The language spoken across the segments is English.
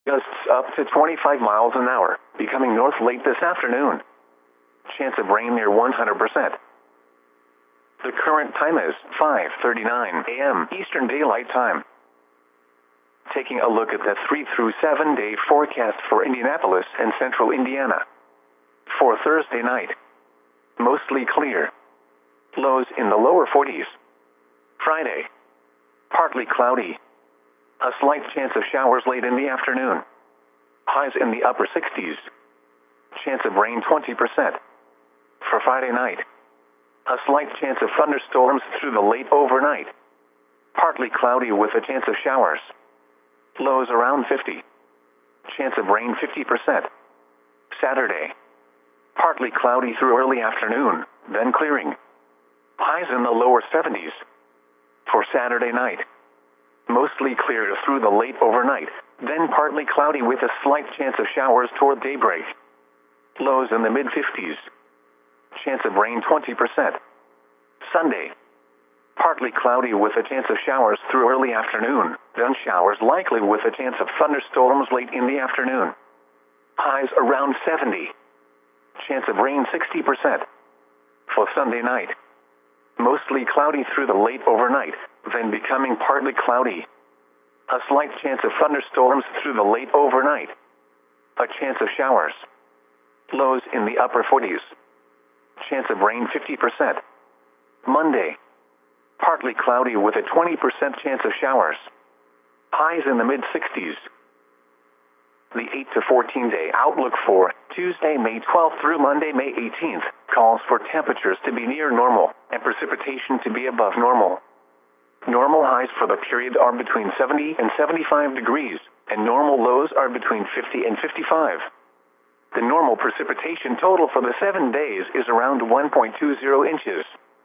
Gusts up to 25 miles an hour, becoming north late this afternoon. Chance of rain near 100%. The current time is 5:39 a.m. Eastern Daylight Time. Taking a look at the 3 through 7 day forecast for Indianapolis and central Indiana. For Thursday night, mostly clear. Lows in the lower 40s. Friday, partly cloudy. A slight chance of showers late in the afternoon. Highs in the upper 60s. Chance of rain 20%. For Friday night, a slight chance of thunderstorms through the late overnight. Partly cloudy with a chance of showers. Lows around 50. Chance of rain 50%. Saturday, partly cloudy through early afternoon, then clearing. Highs in the lower 70s. For Saturday night, mostly clear through the late overnight, then partly cloudy with a slight chance of showers toward daybreak. Lows in the mid-50s. Chance of rain 20%. Sunday, partly cloudy with a chance of showers through early afternoon, then showers likely with a chance of thunderstorms late in the afternoon. Highs around 70. Chance of rain 60%. For Sunday night, mostly cloudy through the late overnight, then becoming partly cloudy. A slight chance of thunderstorms through the late overnight. A chance of showers. Lows in the upper 40s. Chance of rain 50%. Monday, partly cloudy with a 20% chance of showers. Highs in the mid-60s. The 8 to 14 day outlook for Tuesday, May 12th through Monday, May 18th, calls for temperatures to be near normal and precipitation to be above normal. Normal highs for the period are between 70 and 75 degrees, and normal lows are between 50 and 55. The normal precipitation total for the 7 days is around 1.20 inches.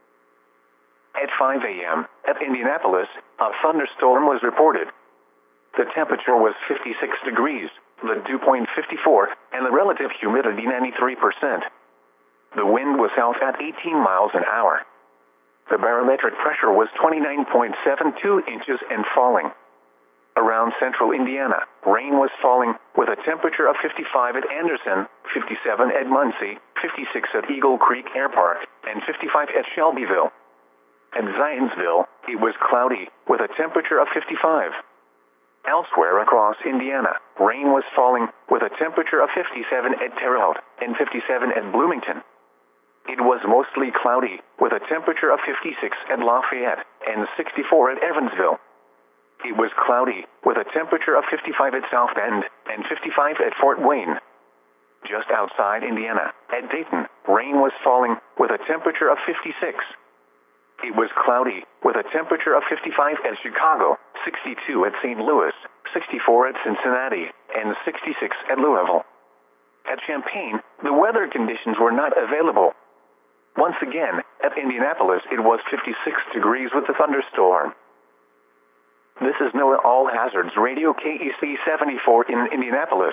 At 5 a.m., at Indianapolis, a thunderstorm was reported. The temperature was 56 degrees, the dew point 54, and the relative humidity 93%. The wind was south at 18 miles an hour. The barometric pressure was 29.72 inches and falling. Around central Indiana, rain was falling, with a temperature of 55 at Anderson, 57 at Muncie, 56 at Eagle Creek Air Park, and 55 at Shelbyville. At Zionsville, it was cloudy, with a temperature of 55. Elsewhere across Indiana, rain was falling, with a temperature of 57 at Terre Haute, and 57 at Bloomington. It was mostly cloudy, with a temperature of 56 at Lafayette, and 64 at Evansville. It was cloudy, with a temperature of 55 at South Bend, and 55 at Fort Wayne. Just outside Indiana, at Dayton, rain was falling, with a temperature of 56. It was cloudy, with a temperature of 55 at Chicago, 62 at St. Louis, 64 at Cincinnati, and 66 at Louisville. At Champaign, the weather conditions were not available. Once again, at Indianapolis, it was 56 degrees with a thunderstorm. This is NOAA All Hazards Radio KEC 74 in Indianapolis.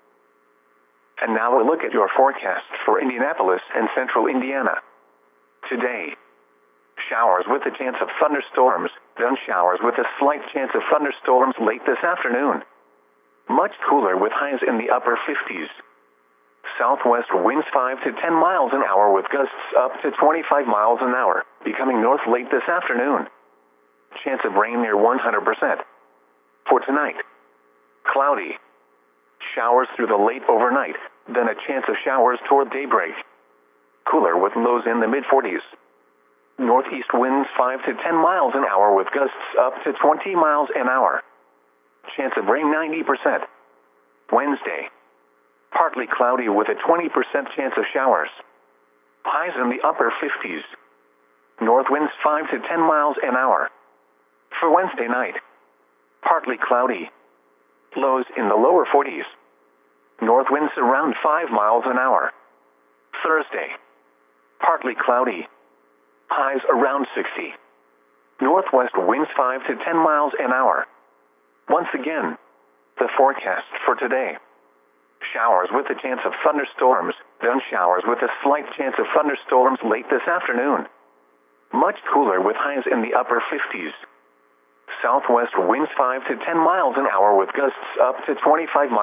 And now a look at your forecast for Indianapolis and central Indiana. Today, showers with a chance of thunderstorms, then showers with a slight chance of thunderstorms late this afternoon. Much cooler with highs in the upper 50s. Southwest winds 5 to 10 miles an hour with gusts up to 25 miles an hour, becoming north late this afternoon. Chance of rain near 100%. For tonight, cloudy. Showers through the late overnight, then a chance of showers toward daybreak. Cooler with lows in the mid-40s. Northeast winds 5 to 10 miles an hour with gusts up to 20 miles an hour. Chance of rain 90%. Wednesday, partly cloudy with a 20% chance of showers. Highs in the upper 50s. North winds 5 to 10 miles an hour. For Wednesday night, partly cloudy. Lows in the lower 40s. North winds around 5 miles an hour. Thursday, partly cloudy. Highs around 60. Northwest winds 5 to 10 miles an hour. Once again, the forecast for today. Showers with a chance of thunderstorms, then showers with a slight chance of thunderstorms late this afternoon. Much cooler with highs in the upper 50s. Southwest winds 5 to 10 miles an hour with gusts up to 25 miles.